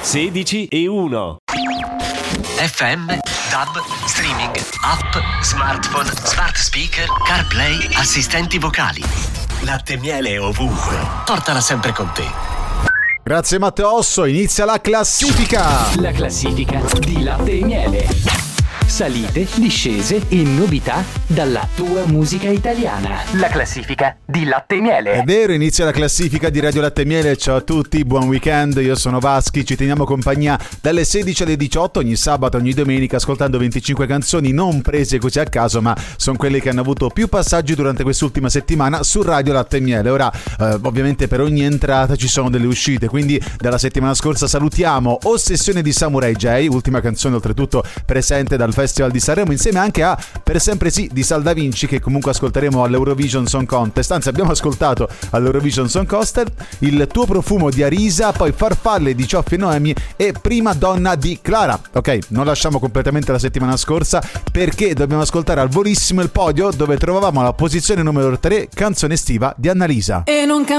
16 e 1. FM, DAB, streaming, app, smartphone, smart speaker, CarPlay, assistenti vocali. Latte e miele ovunque. Portala sempre con te. Grazie Matteo Osso, inizia la classifica. La classifica di Latte e Miele. Salite, discese e novità dalla tua musica italiana. La classifica di Latte e Miele. È vero, inizia la classifica di Radio Latte e Miele. Ciao a tutti, buon weekend. Io sono Vaschi, ci teniamo compagnia dalle 16 alle 18 ogni sabato, ogni domenica, ascoltando 25 canzoni non prese così a caso, ma sono quelle che hanno avuto più passaggi durante quest'ultima settimana su Radio Latte e Miele. Ora, ovviamente per ogni entrata ci sono delle uscite, quindi dalla settimana scorsa salutiamo Ossessione di Samurai J, ultima canzone oltretutto presente dal Festival di Sanremo, insieme anche a Per sempre sì di Sal Da Vinci, che comunque ascolteremo all'Eurovision Song Contest. Anzi, abbiamo ascoltato all'Eurovision Song Contest Il tuo profumo di Arisa, poi Farfalle di Cioffi e Noemi e Prima donna di Clara. Ok, non lasciamo completamente la settimana scorsa perché dobbiamo ascoltare al volissimo il podio, dove trovavamo la posizione numero 3, Canzone estiva di Annalisa. E non